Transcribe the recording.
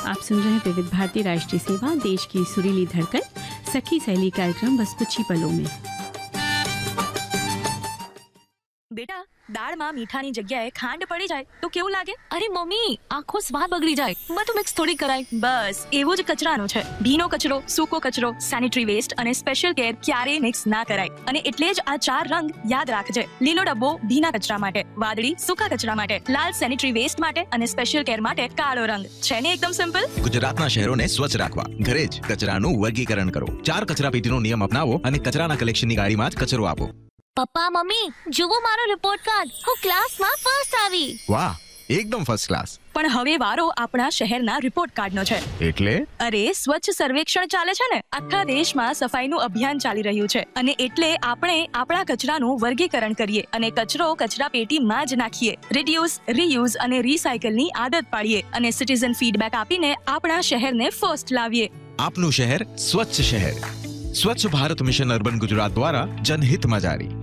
आप सुन रहे हैं विविध भारती राष्ट्रीय सेवा, देश की सुरीली धड़कन, सखी सहेली कार्यक्रम बस कुछ ही पलों में। बेटा, દાળમાં મીઠાની જગ્યાએ ખાંડ પડી જાય તો કેવું લાગે? અરે મમ્મી, આખો સ્વાદ બગડી જાય. બધું મિક્સ થોડી કરાય. બસ એવું જ કચરાનો છે. ભીનો કચરો, સૂકો કચરો, સેનિટરી વેસ્ટ અને સ્પેશિયલ કેર ક્યારેય મિક્સ ના કરાય. અને એટલે જ આ 4 રંગ યાદ રાખજે. લીલો ડબ્બો ભીના કચરા માટે, વાદળી સૂકા કચરા માટે, લાલ સેનિટરી વેસ્ટ માટે અને સ્પેશિયલ કેર માટે કાળો રંગ. છે ને એકદમ સિમ્પલ? ગુજરાતના શહેરોને સ્વચ્છ રાખવા ઘરે જ કચરાનું વર્ગીકરણ કરો. 4 કચરાપેટીનો નિયમ અપનાવો અને કચરાના કલેક્શનની ગાડીમાં જ કચરો આપો. પપ્પા મમ્મી, જુઓ મારો રિપોર્ટ કાર્ડ. હું ક્લાસમાં ફર્સ્ટ આવી. વાહ, એકદમ ફર્સ્ટ ક્લાસ. પણ હવે વારો આપણા શહેરના રિપોર્ટ કાર્ડનો છે. એટલે? અરે, સ્વચ્છ સર્વેક્ષણ ચાલે છે ને. આખા દેશમાં સફાઈનું અભિયાન ચાલી રહ્યું છે અને એટલે આપણે આપણા કચરાનું વર્ગીકરણ કરીએ અને કચરો કચરાપેટીમાં જ નાખીએ. રિડ્યુસ, રીયુઝ અને રીસાયકલની આદત પાડીએ અને સિટીઝન ફીડબેક આપીને આપણા શહેરને ફર્સ્ટ લાવીએ. આપનું શહેર સ્વચ્છ શહેર. સ્વચ્છ ભારત મિશન અર્બન ગુજરાત દ્વારા જનહિતમાં જારી.